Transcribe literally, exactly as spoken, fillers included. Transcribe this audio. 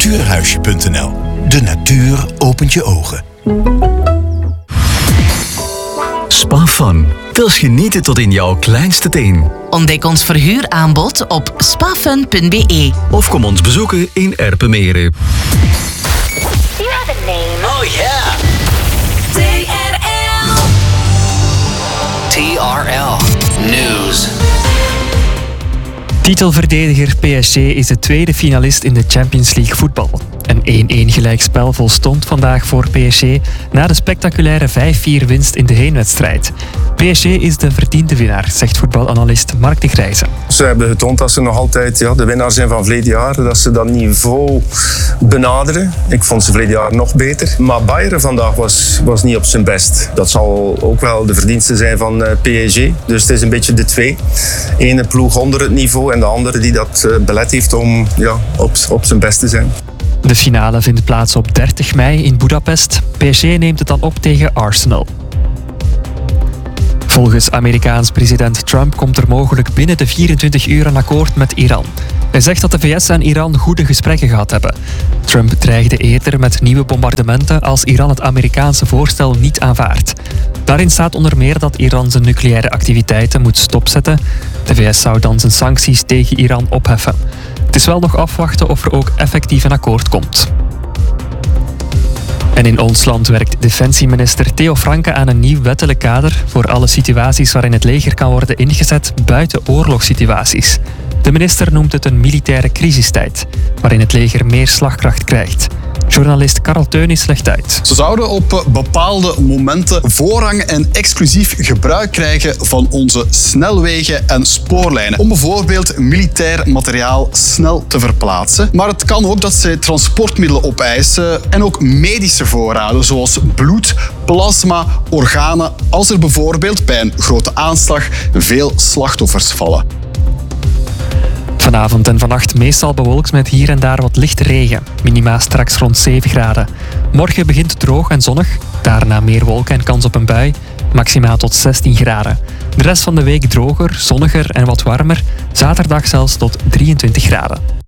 natuurhuisje punt n l. De natuur opent je ogen. Spa Fun. Wils genieten tot in jouw kleinste teen. Ontdek ons verhuuraanbod op spafun punt b e. Of kom ons bezoeken in Erpenmeren. You have a name. Oh yeah. T R L. T R L News. Titelverdediger P S G is de tweede finalist in de Champions League voetbal. Een één-één gelijkspel volstond vandaag voor P S G na de spectaculaire vijf vier winst in de heenwedstrijd. P S G is de verdiende winnaar, zegt voetbalanalist Mark de Grijze. Ze hebben getoond dat ze nog altijd ja, de winnaar zijn van verleden jaar. Dat ze dat niveau benaderen. Ik vond ze verleden jaar nog beter. Maar Bayern vandaag was, was niet op zijn best. Dat zal ook wel de verdienste zijn van uh, P S G. Dus het is een beetje de twee. Ene ploeg onder het niveau en de andere die dat uh, belet heeft om ja, op, op zijn best te zijn. De finale vindt plaats op dertig mei in Budapest. P S G neemt het dan op tegen Arsenal. Volgens Amerikaans president Trump komt er mogelijk binnen de vierentwintig uur een akkoord met Iran. Hij zegt dat de V S en Iran goede gesprekken gehad hebben. Trump dreigde eerder met nieuwe bombardementen als Iran het Amerikaanse voorstel niet aanvaardt. Daarin staat onder meer dat Iran zijn nucleaire activiteiten moet stopzetten. De V S zou dan zijn sancties tegen Iran opheffen. Het is wel nog afwachten of er ook effectief een akkoord komt. En in ons land werkt defensieminister Theo Franke aan een nieuw wettelijk kader voor alle situaties waarin het leger kan worden ingezet buiten oorlogssituaties. De minister noemt het een militaire crisistijd, waarin het leger meer slagkracht krijgt. Journalist Karel Teunis legt uit. Ze zouden op bepaalde momenten voorrang en exclusief gebruik krijgen van onze snelwegen en spoorlijnen. Om bijvoorbeeld militair materiaal snel te verplaatsen. Maar het kan ook dat ze transportmiddelen opeisen en ook medische voorraden zoals bloed, plasma, organen. Als er bijvoorbeeld bij een grote aanslag veel slachtoffers vallen. Vanavond en vannacht meestal bewolkt met hier en daar wat lichte regen. Minima straks rond zeven graden. Morgen begint het droog en zonnig. Daarna meer wolken en kans op een bui. Maximaal tot zestien graden. De rest van de week droger, zonniger en wat warmer. Zaterdag zelfs tot drieëntwintig graden.